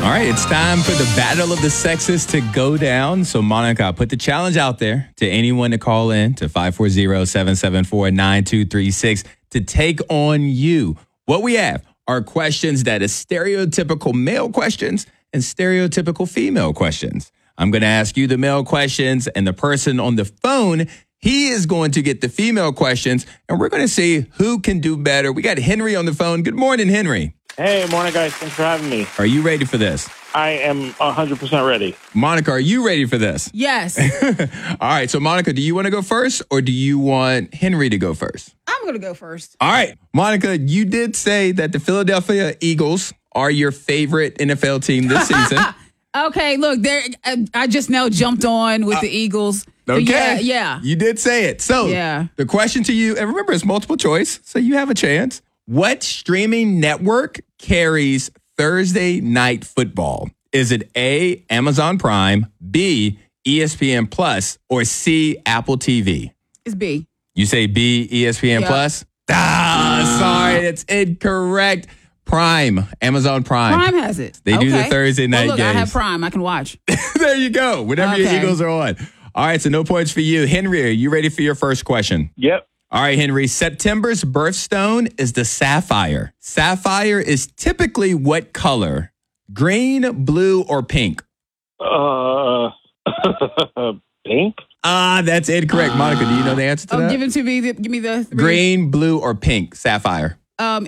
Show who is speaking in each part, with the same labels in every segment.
Speaker 1: All right, it's time for the battle of the sexes to go down. So, Monica, I put the challenge out there to anyone to call in to 540-774-9236 to take on you. What we have are questions that is stereotypical male questions and stereotypical female questions. I'm going to ask you the male questions, and the person on the phone, he is going to get the female questions, and we're going to see who can do better. We got Henry on the phone. Good morning, Henry.
Speaker 2: Hey, morning, guys. Thanks for having me.
Speaker 1: Are you ready for this?
Speaker 2: I am 100% ready.
Speaker 1: Monica, are you ready for this?
Speaker 3: Yes.
Speaker 1: All right. So, Monica, do you want to go first, or do you want Henry to go first?
Speaker 3: I'm going to go first.
Speaker 1: All right. Monica, you did say that the Philadelphia Eagles are your favorite NFL team this season.
Speaker 3: Okay, look, I just now jumped on with the Eagles.
Speaker 1: Okay.
Speaker 3: Yeah.
Speaker 1: You did say it. So, the question to you, and remember, it's multiple choice, so you have a chance. What streaming network carries Thursday Night Football? Is it A, Amazon Prime, B, ESPN Plus, or C, Apple TV?
Speaker 3: It's B.
Speaker 1: You say B, ESPN Plus? Sorry, it's incorrect. Prime, Amazon Prime.
Speaker 3: Prime has it.
Speaker 1: They do the Thursday night
Speaker 3: games. I
Speaker 1: games.
Speaker 3: have Prime. I can watch.
Speaker 1: There you go. Whenever your Eagles are on. All right, so no points for you. Henry, are you ready for your first question?
Speaker 2: Yep.
Speaker 1: All right, Henry. September's birthstone is the sapphire. Sapphire is typically what color? Green, blue, or pink?
Speaker 2: Pink?
Speaker 1: That's incorrect. Monica, do you know the answer to that?
Speaker 3: Give it to me. Give me the three.
Speaker 1: Green, blue, or pink? Sapphire.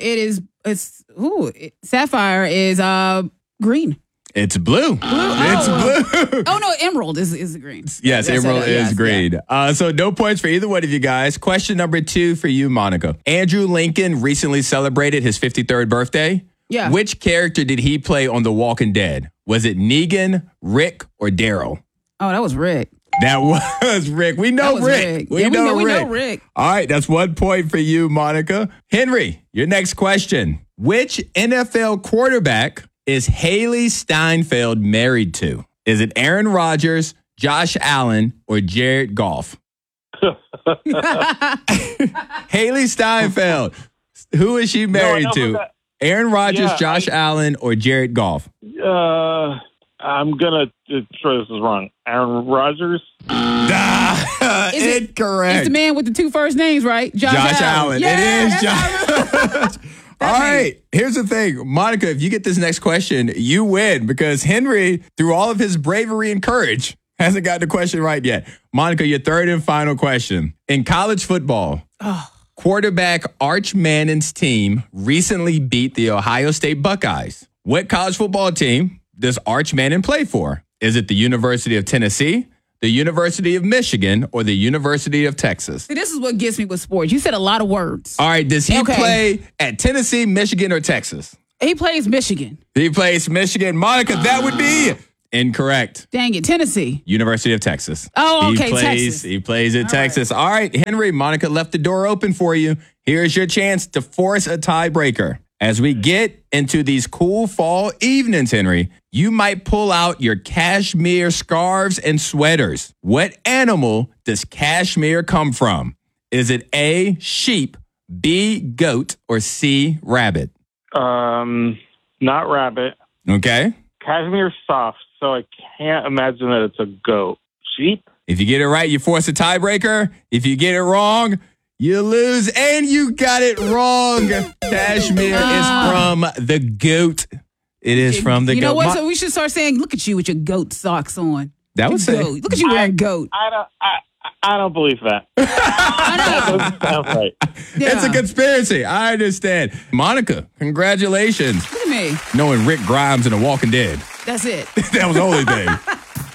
Speaker 3: Sapphire is green.
Speaker 1: It's blue. It's blue.
Speaker 3: Oh no, emerald is the green.
Speaker 1: Yes, emerald is green. So no points for either one of you guys. Question number 2 for you, Monica. Andrew Lincoln recently celebrated his 53rd birthday.
Speaker 3: Yeah.
Speaker 1: Which character did he play on The Walking Dead? Was it Negan, Rick, or Daryl?
Speaker 3: Oh, that was Rick.
Speaker 1: That was Rick. We know Rick. We know Rick. All right, that's 1 point for you, Monica. Henry, your next question. Which NFL quarterback is Haley Steinfeld married to? Is it Aaron Rodgers, Josh Allen, or Jared Goff? Haley Steinfeld. Who is she married to? Aaron Rodgers, Josh Allen, or Jared Goff?
Speaker 2: I'm going to sure this is wrong. Aaron Rodgers?
Speaker 1: Incorrect.
Speaker 3: It's the man with the 2 first names, right?
Speaker 1: Josh Allen.
Speaker 3: Yeah,
Speaker 1: it is Josh. All right. Here's the thing. Monica, if you get this next question, you win because Henry, through all of his bravery and courage, hasn't got the question right yet. Monica, your third and final question. In college football, quarterback Arch Manning's team recently beat the Ohio State Buckeyes. What college football team does Arch Manning play for? Is it the University of Tennessee, the University of Michigan, or the University of Texas?
Speaker 3: See, this is what gets me with sports. You said a lot of words.
Speaker 1: All right, does he play at Tennessee, Michigan, or Texas?
Speaker 3: He plays Michigan.
Speaker 1: He plays Michigan. Monica, that would be incorrect.
Speaker 3: Dang it, Tennessee.
Speaker 1: University of Texas.
Speaker 3: Oh, okay, Texas.
Speaker 1: He plays at Texas. All right, Henry, Monica left the door open for you. Here's your chance to force a tiebreaker. As we get into these cool fall evenings, Henry, you might pull out your cashmere scarves and sweaters. What animal does cashmere come from? Is it A, sheep, B, goat, or C, rabbit?
Speaker 2: Not rabbit.
Speaker 1: Okay.
Speaker 2: Cashmere's soft, so I can't imagine that it's a goat. Sheep?
Speaker 1: If you get it right, you force a tiebreaker. If you get it wrong, you lose, and you got it wrong. Cashmere is from the goat. It is from the goat.
Speaker 3: You know what? So we should start saying, look at you with your goat socks on.
Speaker 1: That would say.
Speaker 3: Look at you wearing goat.
Speaker 2: I don't believe that.
Speaker 3: I know.
Speaker 2: That sounds right.
Speaker 3: Yeah.
Speaker 1: It's a conspiracy. I understand. Monica, congratulations.
Speaker 3: Look at me.
Speaker 1: Knowing Rick Grimes in The Walking Dead.
Speaker 3: That's it.
Speaker 1: That was the only thing.